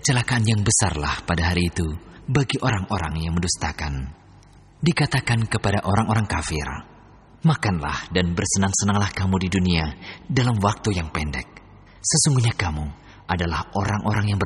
kecelakaan yang besarlah pada hari itu bagi orang-orang yang mendustakan. Dikatakan kepada orang-orang kafir, makanlah dan bersenang-senanglah kamu di dunia dalam waktu yang pendek. Sesungguhnya kamu adalah orang-orang yang